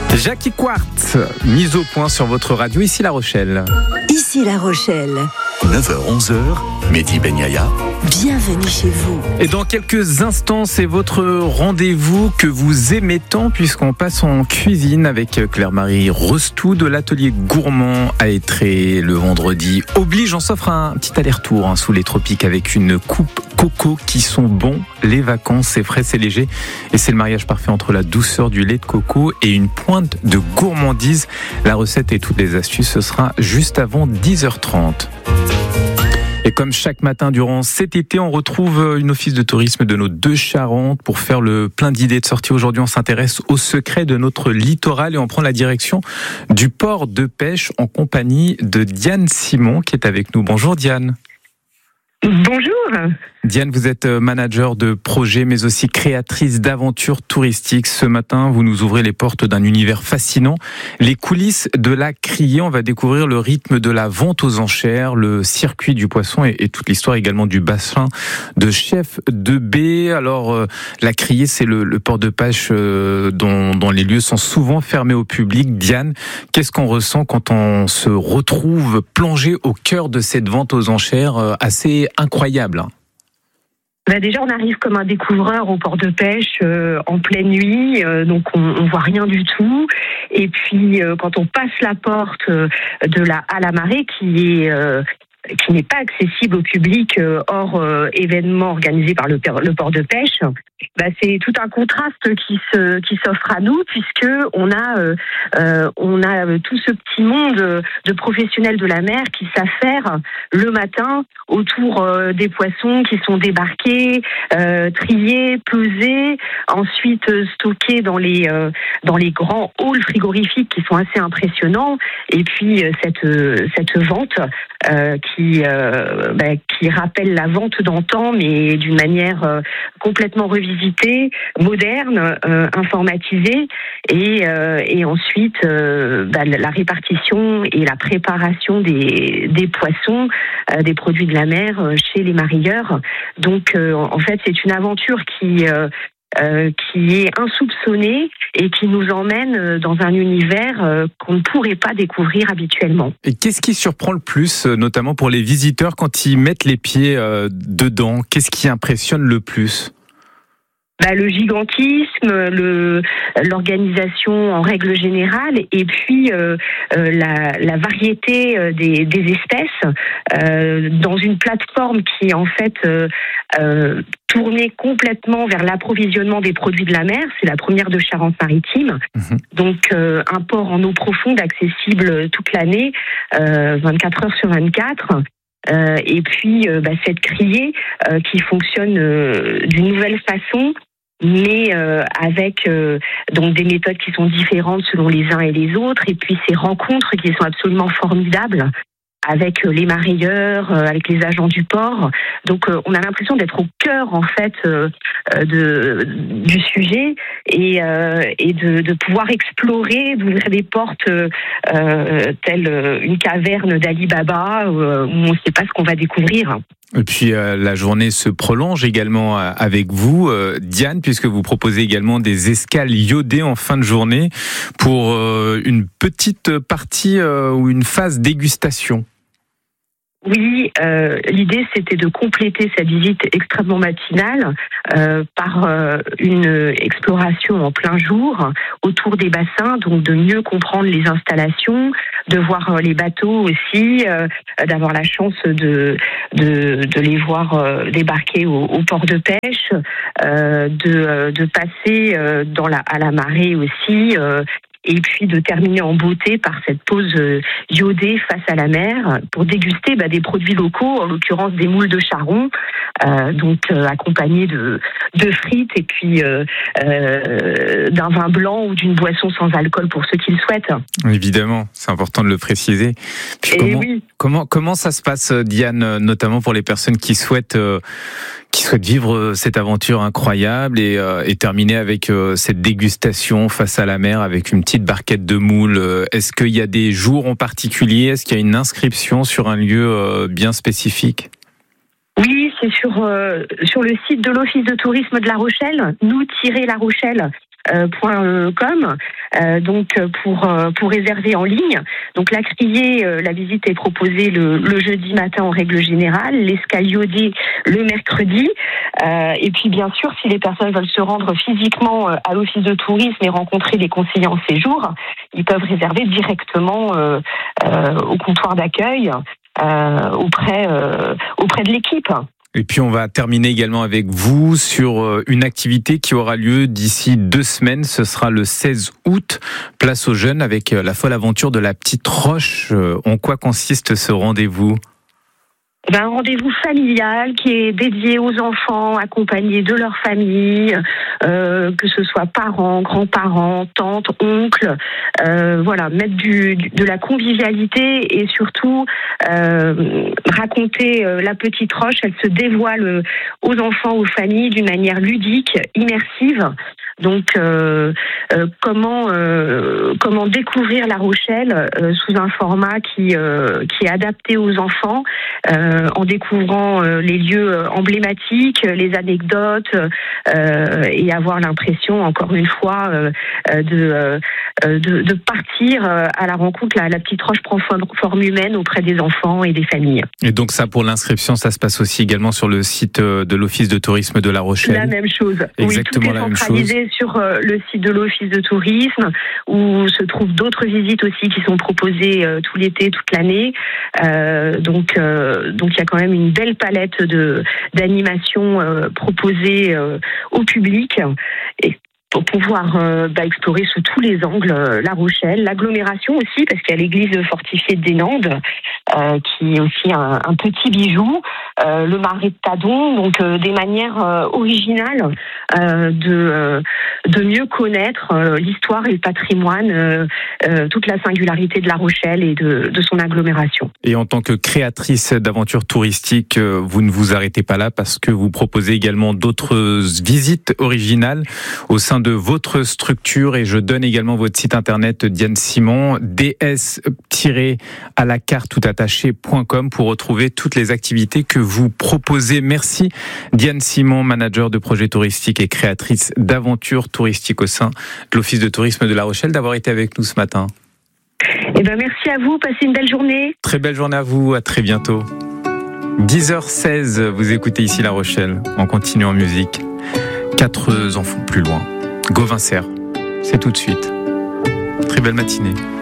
Jackie Quart, mise au point sur votre radio, ici La Rochelle. Ici La Rochelle. 9h-11h, Mehdi Ben Yahya. Bienvenue chez vous. Et dans quelques instants, c'est votre rendez-vous que vous aimez tant, puisqu'on passe en cuisine avec Claire-Marie Restou de l'atelier gourmand à Étré. Le vendredi oblige, on s'offre un petit aller-retour sous les tropiques avec une coupe coco qui sont bons. Les vacances, c'est frais, c'est léger et c'est le mariage parfait entre la douceur du lait de coco et une pointe de gourmandise. La recette et toutes les astuces, ce sera juste avant 10h30. Et comme chaque matin durant cet été, on retrouve une office de tourisme de nos deux Charentes pour faire le plein d'idées de sortie. Aujourd'hui, on s'intéresse aux secrets de notre littoral et on prend la direction du port de pêche en compagnie de Diane Simon qui est avec nous. Bonjour Diane. Bonjour. Diane, vous êtes manager de projet mais aussi créatrice d'aventures touristiques. Ce matin, vous nous ouvrez les portes d'un univers fascinant. Les coulisses de la criée, on va découvrir le rythme de la vente aux enchères, le circuit du poisson et toute l'histoire également du bassin de Chef de Baie. Alors, la criée, c'est le port de pêche dont les lieux sont souvent fermés au public. Diane, qu'est-ce qu'on ressent quand on se retrouve plongé au cœur de cette vente aux enchères assez incroyable? Déjà, on arrive comme un découvreur au port de pêche en pleine nuit, donc on voit rien du tout. Et puis, quand on passe la porte de la halle à marée, qui n'est pas accessible au public hors événement organisé par le port de pêche, c'est tout un contraste qui s'offre à nous, puisque on a tout ce petit monde de professionnels de la mer qui s'affairent le matin autour des poissons qui sont débarqués, triés, pesés, ensuite stockés dans les grands halls frigorifiques qui sont assez impressionnants. Et puis cette vente qui rappelle la vente d'antan, mais d'une manière complètement revisitée, moderne, informatisée, et ensuite la répartition et la préparation des poissons, des produits de la mer chez les mareyeurs. Donc en fait, c'est une aventure qui est insoupçonnée et qui nous emmène dans un univers qu'on ne pourrait pas découvrir habituellement. Et qu'est-ce qui surprend le plus, notamment pour les visiteurs, quand ils mettent les pieds dedans? Qu'est-ce qui impressionne le plus? Le gigantisme, l'organisation en règle générale, et puis la variété des espèces dans une plateforme qui est en fait tournée complètement vers l'approvisionnement des produits de la mer. C'est la première de Charente-Maritime. Donc un port en eau profonde accessible toute l'année, 24 heures sur 24. Et puis cette criée qui fonctionne d'une nouvelle façon, mais avec donc des méthodes qui sont différentes selon les uns et les autres, et puis ces rencontres qui sont absolument formidables avec les mareyeurs, avec les agents du port. Donc on a l'impression d'être au cœur en fait du sujet et de pouvoir explorer, d'ouvrir des portes telles une caverne d'Ali Baba où on ne sait pas ce qu'on va découvrir. Et puis la journée se prolonge également avec vous, Diane, puisque vous proposez également des escales iodées en fin de journée pour une petite partie ou une phase dégustation. Oui, l'idée c'était de compléter cette visite extrêmement matinale par une exploration en plein jour autour des bassins, donc de mieux comprendre les installations, de voir les bateaux aussi, d'avoir la chance de les voir débarquer au port de pêche, de passer à la marée aussi. Et puis de terminer en beauté par cette pause iodée face à la mer pour déguster des produits locaux, en l'occurrence des moules de Charon, accompagnés de frites et puis d'un vin blanc ou d'une boisson sans alcool pour ceux qui le souhaitent. Évidemment, c'est important de le préciser. Puis comment ça se passe, Diane, notamment pour les personnes qui souhaitent vivre cette aventure incroyable et terminer avec cette dégustation face à la mer avec une petite barquette de moules? Est-ce qu'il y a des jours en particulier? Est-ce qu'il y a une inscription sur un lieu bien spécifique? Oui, c'est sur le site de l'Office de tourisme de La Rochelle, nous-larochelle.com. donc pour réserver en ligne. Donc la criée, la visite est proposée le jeudi matin en règle générale, l'escaliodé le mercredi. Et puis bien sûr, si les personnes veulent se rendre physiquement à l'office de tourisme et rencontrer les conseillers en séjour, ils peuvent réserver directement au comptoir d'accueil auprès de l'équipe. Et puis on va terminer également avec vous sur une activité qui aura lieu d'ici 2 semaines. Ce sera le 16 août, place aux jeunes, avec la folle aventure de la Petite Roche. En quoi consiste ce rendez-vous ? Un rendez-vous familial qui est dédié aux enfants, accompagnés de leur famille, que ce soit parents, grands-parents, tantes, oncles, mettre de la convivialité et surtout raconter la Petite Roche. Elle se dévoile aux enfants, aux familles d'une manière ludique, immersive. Donc, comment découvrir La Rochelle sous un format qui est adapté aux enfants, en découvrant les lieux emblématiques, les anecdotes, et avoir l'impression, encore une fois, de partir à la rencontre. La Petite Roche prend forme humaine auprès des enfants et des familles. Et donc ça, pour l'inscription, ça se passe aussi également sur le site de l'Office de tourisme de La Rochelle. La même chose. Exactement, oui, tout est centralisé sur le site de l'Office de tourisme, où se trouvent d'autres visites aussi qui sont proposées tout l'été, toute l'année. Donc il y a quand même une belle palette d'animations proposées au public. Et pour pouvoir explorer sous tous les angles La Rochelle, l'agglomération aussi, parce qu'il y a l'église fortifiée des Landes, qui est aussi un petit bijou, le marais de Tadon, donc des manières originales de mieux connaître l'histoire et le patrimoine, toute la singularité de La Rochelle et de son agglomération. Et en tant que créatrice d'aventures touristiques, vous ne vous arrêtez pas là, parce que vous proposez également d'autres visites originales au sein de votre structure, et je donne également votre site internet, Diane Simon, ds-à-la-carte-tout-attaché.com, pour retrouver toutes les activités que vous proposez. Merci Diane Simon, manager de projet touristique et créatrice d'aventures touristiques au sein de l'Office de tourisme de La Rochelle, d'avoir été avec nous ce matin. Merci à vous, passez une belle journée. Très belle journée à vous, à très bientôt. 10h16, vous écoutez ici La Rochelle, on continue en musique. 4 enfants plus loin. Gauvin Serre, c'est tout de suite. Très belle matinée.